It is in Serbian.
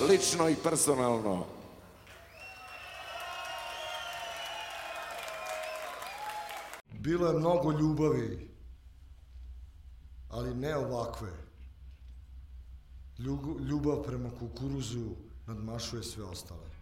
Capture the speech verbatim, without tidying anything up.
lično i personalno. Bilo je mnogo ljubavi, ali ne ovakve. Ljubav prema kukuruzu nadmašuje sve ostale.